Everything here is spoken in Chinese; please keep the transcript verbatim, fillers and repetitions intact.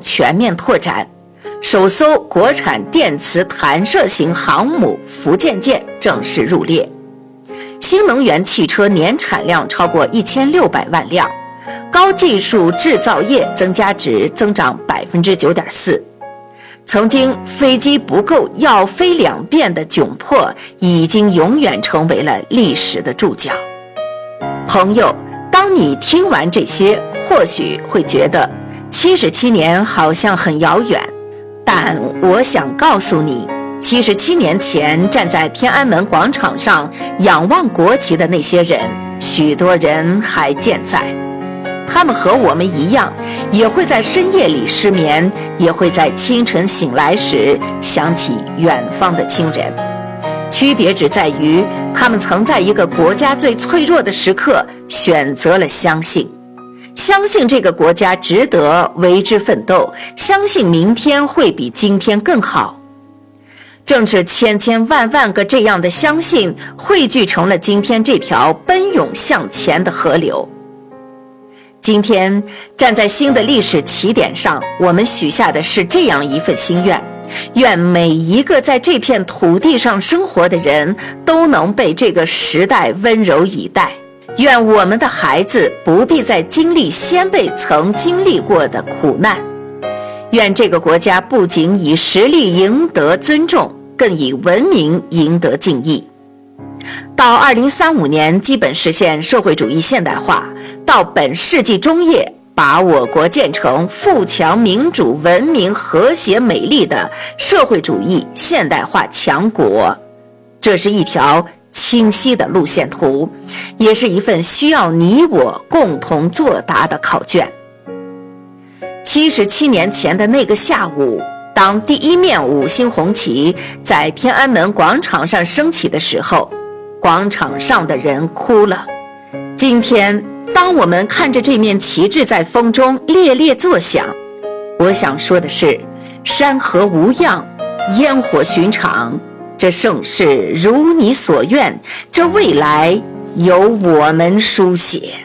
全面拓展，首艘国产电磁弹射型航母福建舰正式入列。新能源汽车年产量超过一千六百万辆，高技术制造业增加值增长 百分之九点四。 曾经飞机不够要飞两遍的窘迫，已经永远成为了历史的注脚。朋友，当你听完这些，或许会觉得七十七年好像很遥远，但我想告诉你，七十七年前站在天安门广场上仰望国旗的那些人，许多人还健在。他们和我们一样，也会在深夜里失眠，也会在清晨醒来时想起远方的亲人。区别只在于，他们曾在一个国家最脆弱的时刻选择了相信，相信这个国家值得为之奋斗，相信明天会比今天更好。正是千千万万个这样的相信，汇聚成了今天这条奔涌向前的河流。今天站在新的历史起点上，我们许下的是这样一份心愿：愿每一个在这片土地上生活的人都能被这个时代温柔以待，愿我们的孩子不必再经历先辈曾经历过的苦难，愿这个国家不仅以实力赢得尊重，更以文明赢得敬意。到二零三五年基本实现社会主义现代化，到本世纪中叶把我国建成富强民主文明和谐美丽的社会主义现代化强国，这是一条清晰的路线图，也是一份需要你我共同作答的考卷。七十七年前的那个下午，当第一面五星红旗在天安门广场上升起的时候，广场上的人哭了。今天当我们看着这面旗帜在风中猎猎作响，我想说的是，山河无恙，烟火寻常，这盛世如你所愿，这未来由我们书写。